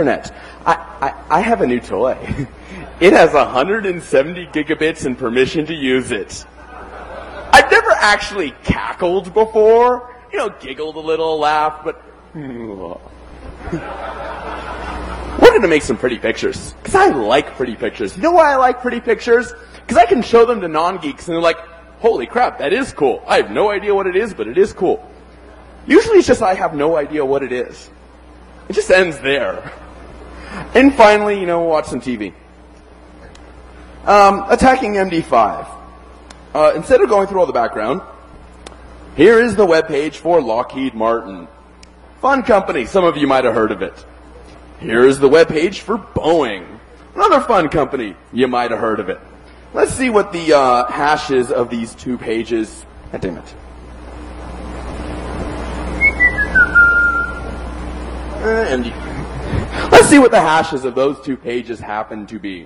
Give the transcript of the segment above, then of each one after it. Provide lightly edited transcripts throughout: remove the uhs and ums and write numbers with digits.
internet. I have a new toy. It has 170 gigabits and permission to use it. I've never actually cackled before. Giggled a little, laughed, but wanted to make some pretty pictures. Because I like pretty pictures. You know why I like pretty pictures? Because I can show them to non-geeks and they're like, holy crap, that is cool. I have no idea what it is, but it is cool. Usually it's just I have no idea what it is. It just ends there. And finally, watch some TV. Attacking MD5. Instead of going through all the background, here is the webpage for Lockheed Martin. Fun company, some of you might have heard of it. Here is the webpage for Boeing. Another fun company, you might have heard of it. Let's see what the hashes of these two pages. Damn it. Let's see what the hashes of those two pages happen to be.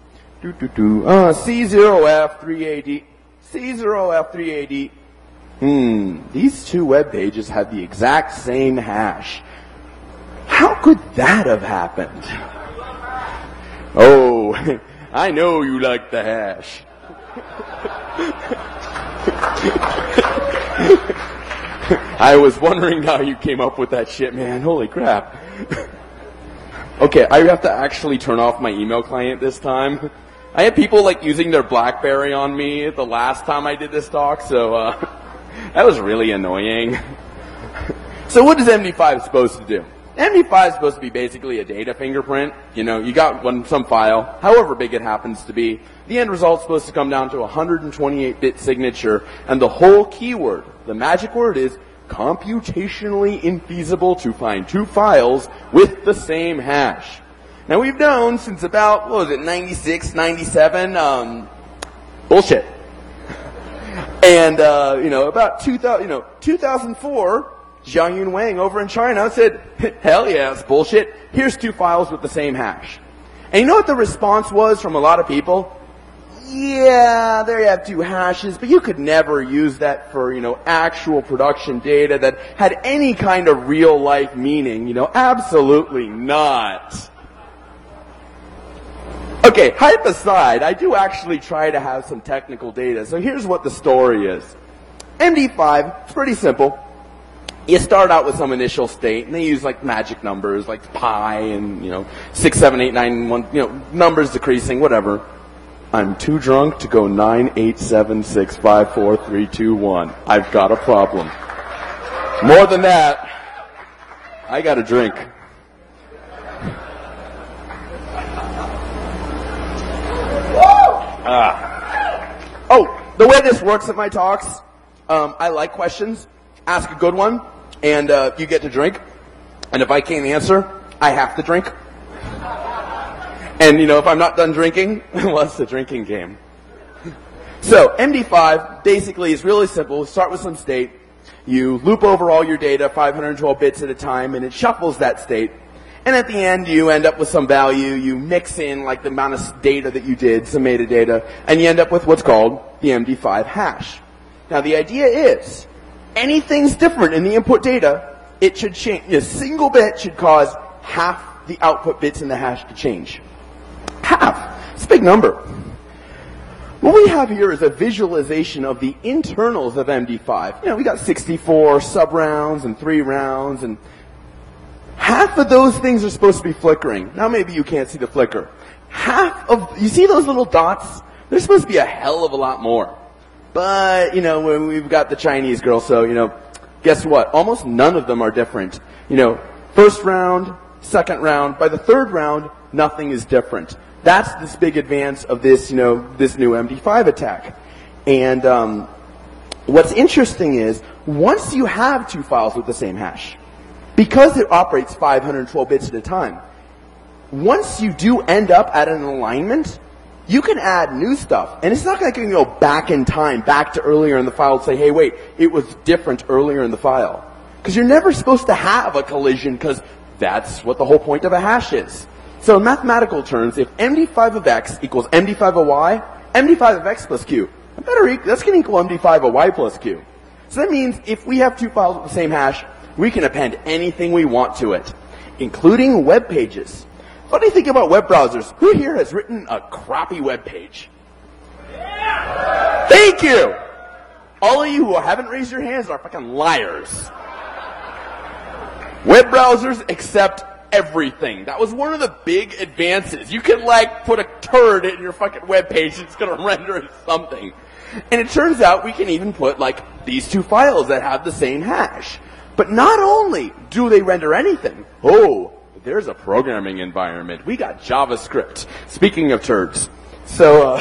C0F3AD. C0F3AD. These two web pages have the exact same hash. How could that have happened? Oh, I know you like the hash. I was wondering how you came up with that shit, man. Holy crap. Okay, I have to actually turn off my email client this time. I had people using their BlackBerry on me the last time I did this talk, so that was really annoying. So what is MD5 supposed to do? MD5 is supposed to be basically a data fingerprint. You got some file, however big it happens to be. The end result's supposed to come down to a 128-bit signature, and the whole keyword, the magic word is computationally infeasible to find two files with the same hash. Now we've known since about, 96, 97, bullshit. And, about 2004, Xiaoyun Wang over in China said, hell yeah, it's bullshit. Here's two files with the same hash. And you know what the response was from a lot of people? Yeah, there you have two hashes, but you could never use that for, actual production data that had any kind of real life meaning. Absolutely not. Okay, hype aside, I do actually try to have some technical data. So here's what the story is. MD5, it's pretty simple. You start out with some initial state, and they use magic numbers like pi and, 6, 7, 8, 9, 1, numbers decreasing, whatever. I'm too drunk to go 9, 8, 7, 6, 5, 4, 3, 2, 1. I've got a problem. More than that, I got a drink. The way this works at my talks, I like questions. Ask a good one, and you get to drink. And if I can't answer, I have to drink. And, if I'm not done drinking, well, it's a drinking game. So, MD5 basically is really simple. Start with some state. You loop over all your data, 512 bits at a time, and it shuffles that state. And at the end, you end up with some value. You mix in the amount of data that you did, some metadata, and you end up with what's called the MD5 hash. Now, the idea is, anything's different in the input data, it should change. A single bit should cause half the output bits in the hash to change. Half. It's a big number. What we have here is a visualization of the internals of MD5. We got 64 sub-rounds and 3 rounds, and half of those things are supposed to be flickering. Now maybe you can't see the flicker. You see those little dots? There's supposed to be a hell of a lot more. But, when we've got the Chinese girl, so, guess what? Almost none of them are different. First round, second round. By the third round, nothing is different. That's this big advance of this, this new MD5 attack. And what's interesting is, once you have two files with the same hash, because it operates 512 bits at a time, once you do end up at an alignment, you can add new stuff. And it's not like you can go back in time, back to earlier in the file and say, hey, wait, it was different earlier in the file. Because you're never supposed to have a collision, because that's what the whole point of a hash is. So in mathematical terms, if MD5 of x equals MD5 of y, MD5 of x plus q, that's going to equal MD5 of y plus q. So that means if we have two files with the same hash, we can append anything we want to it. including web pages. Funny thing about web browsers, who here has written a crappy web page? Thank you! All of you who haven't raised your hands are fucking liars. Web browsers accept everything. That was one of the big advances. You could like put a turd in your fucking web page and it's gonna render something. And it turns out we can even put like these two files that have the same hash. But not only do they render anything, there's a programming environment. We got JavaScript. Speaking of turds. So,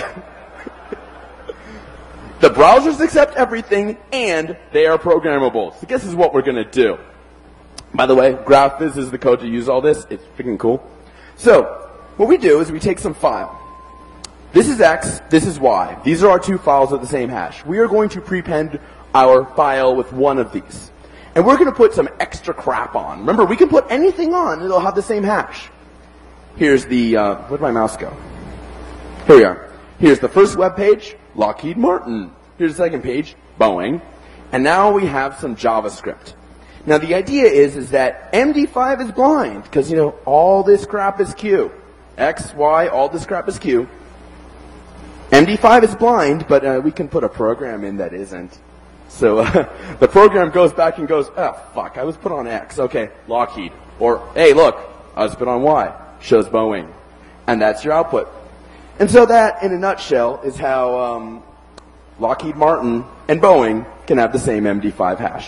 the browsers accept everything and they are programmable. So guess is what we're gonna do. By the way, GraphViz is the code to use all this. It's freaking cool. So, what we do is we take some file. This is X, this is Y. These are our two files with the same hash. We are going to prepend our file with one of these. And we're going to put some extra crap on. Remember, we can put anything on and it'll have the same hash. Here's the, where'd my mouse go? Here we are. Here's the first web page, Lockheed Martin. Here's the second page, Boeing. And now we have some JavaScript. Now the idea is that MD5 is blind, because, you know, all this crap is Q. X, Y, all this crap is Q. MD5 is blind, but we can put a program in that isn't. So the program goes back and goes, oh, fuck, I was put on X. Okay, Lockheed. Or, hey, look, I was put on Y. Shows Boeing. And that's your output. And so that, in a nutshell, is how Lockheed Martin and Boeing can have the same MD5 hash.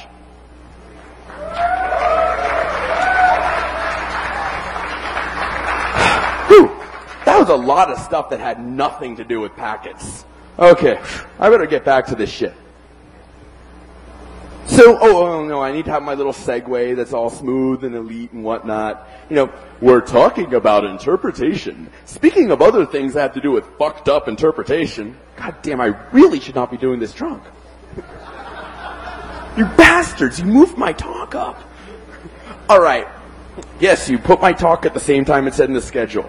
Whew, that was a lot of stuff that had nothing to do with packets. Okay, I better get back to this shit. So, no, I need to have my little segue that's all smooth and elite and whatnot. You know, we're talking about interpretation. Speaking of other things that have to do with fucked up interpretation, god damn, I really should not be doing this drunk. You bastards, you moved my talk up. Alright, yes, you put my talk at the same time it said in the schedule.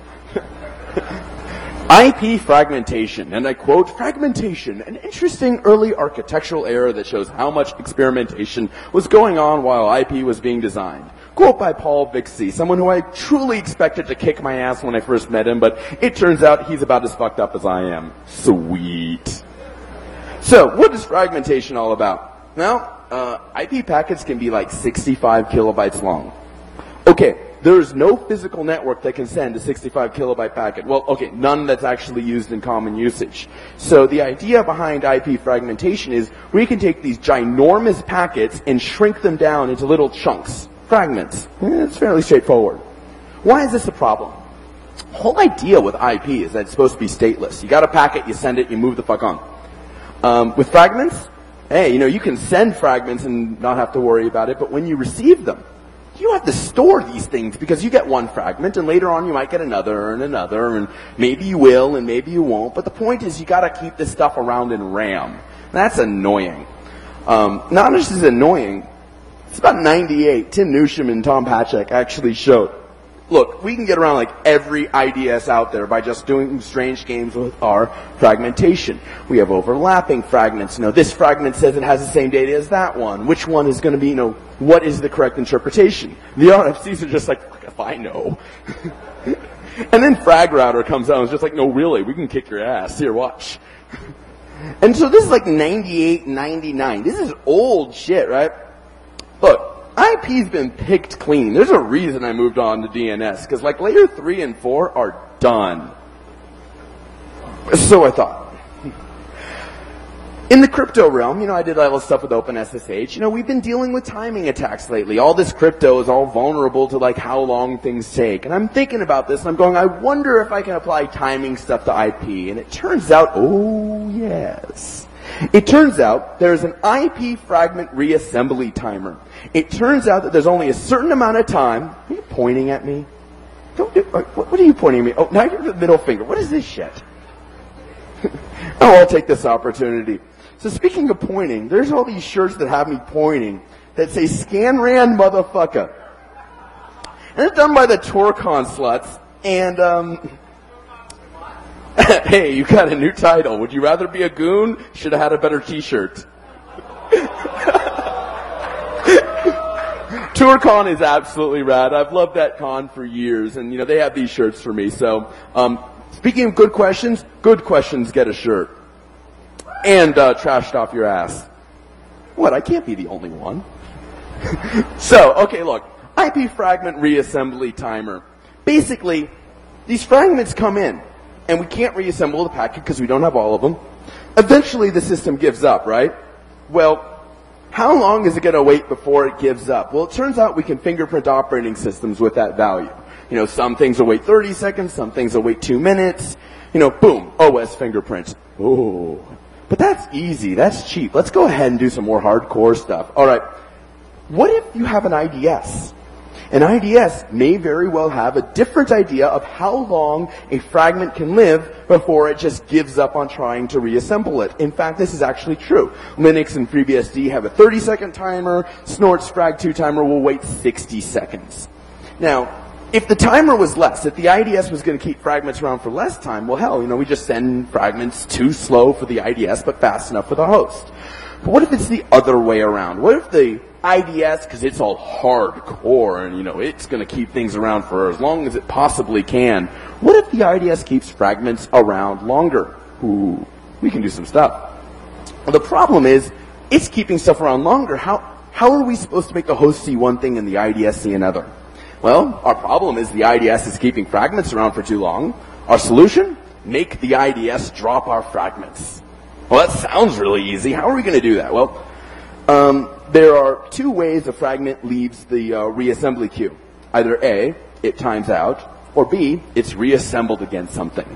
IP fragmentation, and I quote, fragmentation, an interesting early architectural error that shows how much experimentation was going on while IP was being designed. Quote by Paul Vixie, someone who I truly expected to kick my ass when I first met him, but it turns out he's about as fucked up as I am. Sweet. So, what is fragmentation all about? Well, IP packets can be like 65 kilobytes long. Okay. There's no physical network that can send a 65 kilobyte packet. Well, okay, none that's actually used in common usage. So the idea behind IP fragmentation is we can take these ginormous packets and shrink them down into little chunks, fragments. It's fairly straightforward. Why is this a problem? The whole idea with IP is that it's supposed to be stateless. You got a packet, you send it, you move the fuck on. With fragments, hey, you know, you can send fragments and not have to worry about it, but when you receive them, you have to store these things because you get one fragment and later on you might get another and maybe you will and maybe you won't. But the point is you gotta keep this stuff around in RAM. That's annoying. Not just as annoying, it's about 98. Tim Newsham and Tom Patchak actually showed, look, we can get around like every IDS out there by just doing strange games with our fragmentation. We have overlapping fragments. You know, this fragment says it has the same data as that one. Which one is going to be, you know, what is the correct interpretation? The RFCs are just like, if I know. And then FragRouter comes out and is just like, no, really, we can kick your ass. Here, watch. And so this is like 98, 99. This is old shit, right? Look. IP's been picked clean. There's a reason I moved on to DNS, because like layer 3 and 4 are done. So I thought. In the crypto realm, you know, I did all this stuff with OpenSSH. You know, we've been dealing with timing attacks lately. All this crypto is all vulnerable to like how long things take. And I'm thinking about this and I'm going, I wonder if I can apply timing stuff to IP. And it turns out, oh yes. It turns out there's an IP fragment reassembly timer. It turns out that there's only a certain amount of time. Are you pointing at me? What are you pointing at me? Oh, now you're the middle finger. What is this shit? Oh, I'll take this opportunity. So speaking of pointing, there's all these shirts that have me pointing that say ScanRan motherfucker. And it's done by the Torcon sluts. And, hey, you got a new title. Would you rather be a goon? Should have had a better t-shirt. TourCon is absolutely rad. I've loved that con for years, and they have these shirts for me. So, speaking of good questions get a shirt. And trashed off your ass. What? I can't be the only one. So, okay, look. IP fragment reassembly timer. Basically, these fragments come in, and we can't reassemble the packet because we don't have all of them. Eventually, the system gives up, right? Well, how long is it going to wait before it gives up? Well, it turns out we can fingerprint operating systems with that value. Some things will wait 30 seconds, some things will wait 2 minutes. Boom, OS fingerprint. Oh, but that's easy, that's cheap. Let's go ahead and do some more hardcore stuff. All right, what if you have an IDS? An IDS may very well have a different idea of how long a fragment can live before it just gives up on trying to reassemble it. In fact, this is actually true. Linux and FreeBSD have a 30-second timer. Snort's Frag2 timer will wait 60 seconds. Now, if the timer was less, if the IDS was going to keep fragments around for less time, well, hell, we just send fragments too slow for the IDS but fast enough for the host. But what if it's the other way around? What if the IDS, because it's all hardcore and, it's going to keep things around for as long as it possibly can. What if the IDS keeps fragments around longer? Ooh, we can do some stuff. Well, the problem is, it's keeping stuff around longer. How are we supposed to make the host see one thing and the IDS see another? Well, our problem is the IDS is keeping fragments around for too long. Our solution? Make the IDS drop our fragments. Well, that sounds really easy. How are we going to do that? Well, there are two ways a fragment leaves the reassembly queue. Either A, it times out, or B, it's reassembled against something.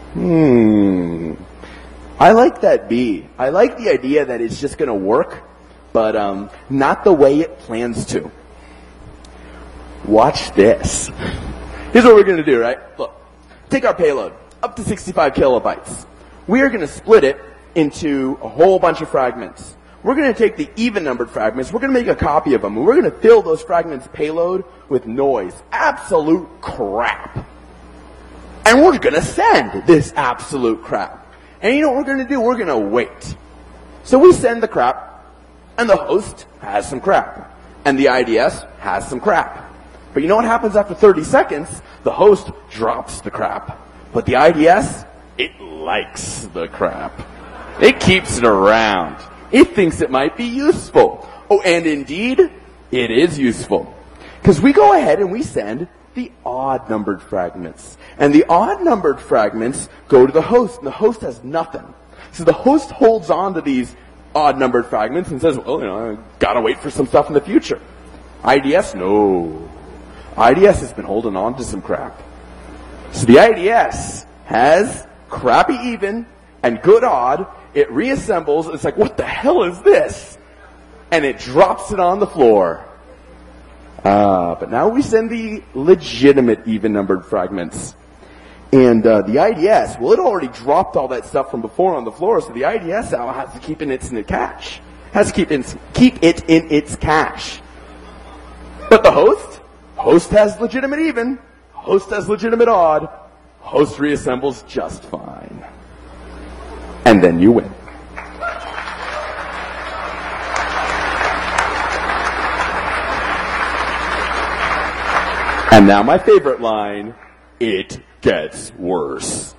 I like that B. I like the idea that it's just going to work, but not the way it plans to. Watch this. Here's what we're going to do, right? Look, take our payload, up to 65 kilobytes. We are going to split it into a whole bunch of fragments. We're going to take the even-numbered fragments, we're going to make a copy of them, and we're going to fill those fragments' payload with noise. Absolute crap. And we're going to send this absolute crap. And you know what we're going to do? We're going to wait. So we send the crap, and the host has some crap. And the IDS has some crap. But you know what happens after 30 seconds? The host drops the crap. But the IDS, it likes the crap. It keeps it around. It thinks it might be useful. Oh, and indeed, it is useful. Because we go ahead and we send the odd-numbered fragments. And the odd-numbered fragments go to the host, and the host has nothing. So the host holds on to these odd-numbered fragments and says, well, I gotta wait for some stuff in the future. IDS, no. IDS has been holding on to some crap. So the IDS has crappy even and good odd. It reassembles. It's like, what the hell is this? And it drops it on the floor. But now we send the legitimate even-numbered fragments. And the IDS, well, it already dropped all that stuff from before on the floor, so the IDS now has to keep it in its cache. Has to keep it in its cache. But the host has legitimate even, host has legitimate odd, host reassembles just fine. And then you win. And now my favorite line, it gets worse.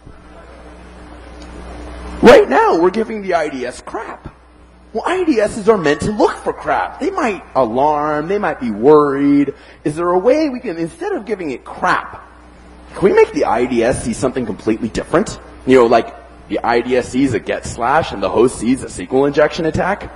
Right now, we're giving the IDS crap. Well, IDSs are meant to look for crap. They might alarm, they might be worried. Is there a way we can, instead of giving it crap, can we make the IDS see something completely different? Like the IDS sees a get slash and the host sees a SQL injection attack?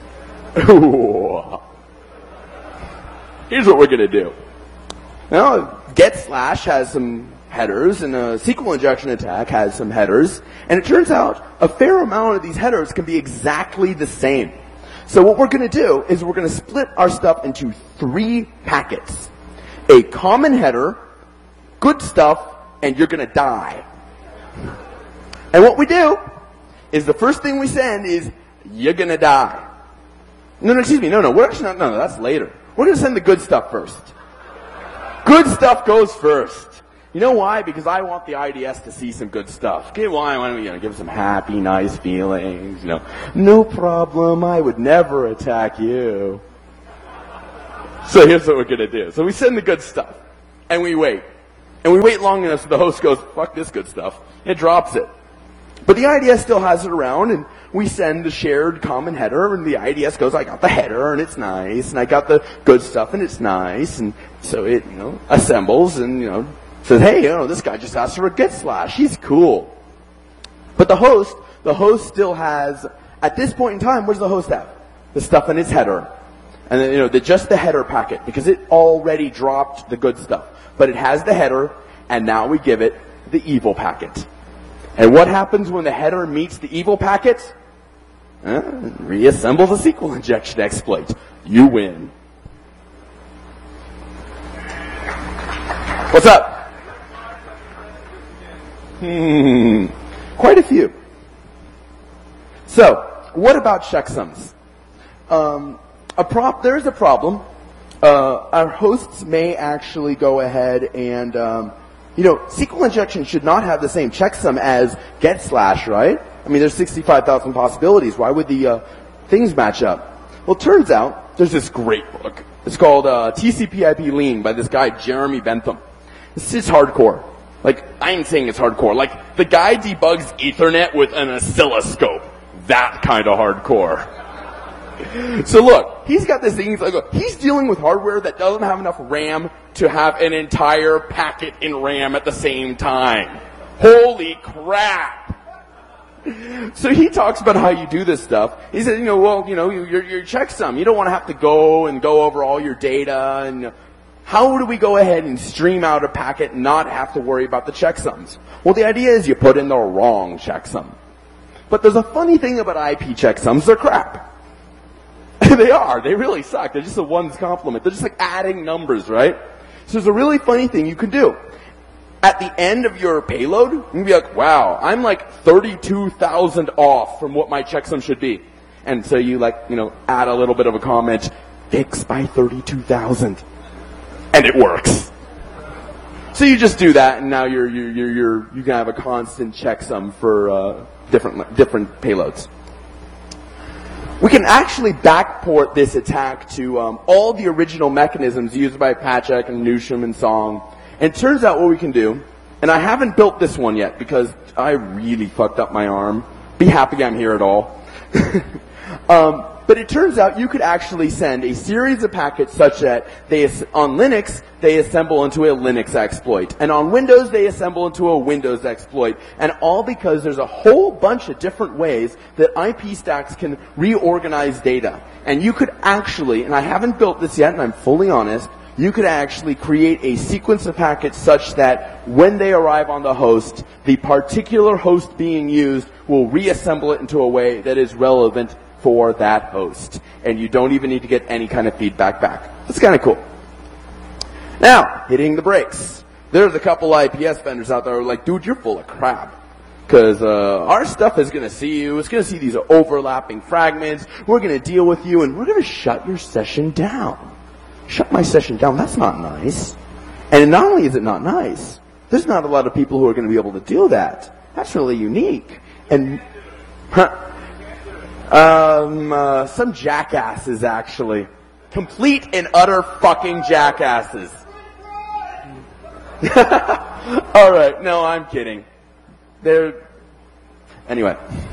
Here's what we're going to do. Now, get slash has some headers, and a SQL injection attack has some headers, and it turns out a fair amount of these headers can be exactly the same. So what we're going to do is we're going to split our stuff into 3 packets. A common header, good stuff, and you're going to die. And what we do is the first thing we send is, you're going to die. No, we're actually not, no, that's later. We're going to send the good stuff first. Good stuff goes first. You know why? Because I want the IDS to see some good stuff. Okay, why don't we give some happy, nice feelings, no problem, I would never attack you. So here's what we're going to do. So we send the good stuff, and we wait. And we wait long enough so the host goes, fuck this good stuff. It drops it. But the IDS still has it around, and we send the shared common header, and the IDS goes, I got the header, and it's nice, and I got the good stuff, and it's nice, and so it, assembles, and, says, hey, this guy just asked for a get slash. He's cool. But the host still has, at this point in time, what does the host have? The stuff in its header. And then, just the header packet, because it already dropped the good stuff. But it has the header, and now we give it the evil packet. And what happens when the header meets the evil packet? Reassemble the SQL injection exploit. You win. What's up? Quite a few. So, what about checksums? There is a problem. Our hosts may actually go ahead and, SQL injection should not have the same checksum as get slash, right? I mean, there's 65,000 possibilities. Why would the things match up? Well, it turns out there's this great book. It's called TCP/IP Lean by this guy Jeremy Bentham. It's hardcore. Like, I ain't saying it's hardcore. Like, the guy debugs Ethernet with an oscilloscope. That kind of hardcore. So look, he's got this thing, he's dealing with hardware that doesn't have enough RAM to have an entire packet in RAM at the same time. Holy crap! So he talks about how you do this stuff. He says, your checksum. You don't want to have to go over all your data, and how do we go ahead and stream out a packet and not have to worry about the checksums? Well, the idea is you put in the wrong checksum. But there's a funny thing about IP checksums, they're crap. They are. They really suck. They're just a one's complement. They're just like adding numbers, right? So there's a really funny thing you can do. At the end of your payload, you can be like, wow, I'm like 32,000 off from what my checksum should be. And so you add a little bit of a comment, fix by 32,000. And it works. So you just do that, and now you can have a constant checksum for different payloads. We can actually backport this attack to all the original mechanisms used by Pachek and Newsham and Song. And it turns out what we can do, and I haven't built this one yet because I really fucked up my arm. Be happy I'm here at all. But it turns out you could actually send a series of packets such that on Linux, they assemble into a Linux exploit. And on Windows, they assemble into a Windows exploit. And all because there's a whole bunch of different ways that IP stacks can reorganize data. And you could actually, and I haven't built this yet, and I'm fully honest, you could actually create a sequence of packets such that when they arrive on the host, the particular host being used will reassemble it into a way that is relevant for that host. And you don't even need to get any kind of feedback back. That's kind of cool. Now, hitting the brakes. There's a couple IPS vendors out there who are like, dude, you're full of crap. Because our stuff is going to see you. It's going to see these overlapping fragments. We're going to deal with you, and we're going to shut your session down. Shut my session down. That's not nice. And not only is it not nice, there's not a lot of people who are going to be able to do that. That's really unique. And some jackasses, actually. Complete and utter fucking jackasses. Alright, no, I'm kidding. Anyway.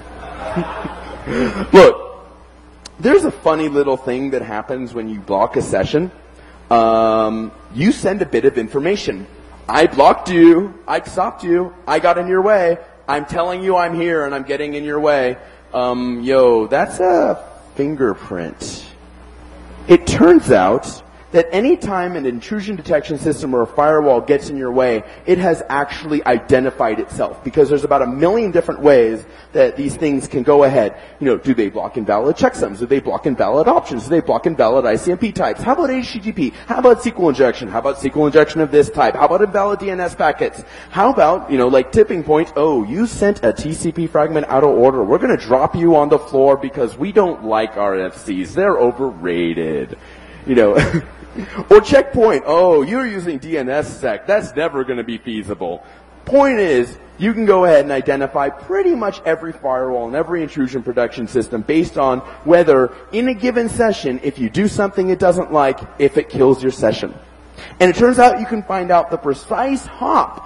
Look, there's a funny little thing that happens when you block a session. You send a bit of information. I blocked you, I stopped you, I got in your way, I'm telling you I'm here and I'm getting in your way. That's a fingerprint. It turns out that any time an intrusion detection system or a firewall gets in your way, it has actually identified itself, because there's about 1 million different ways that these things can go ahead. Do they block invalid checksums? Do they block invalid options? Do they block invalid ICMP types? How about HTTP? How about SQL injection? How about SQL injection of this type? How about invalid DNS packets? How about, like tipping point, oh, you sent a TCP fragment out of order. We're going to drop you on the floor because we don't like RFCs. They're overrated. Or checkpoint, oh, you're using DNSSEC. That's never going to be feasible. Point is, you can go ahead and identify pretty much every firewall and every intrusion protection system based on whether, in a given session, if you do something it doesn't like, if it kills your session. And it turns out you can find out the precise hop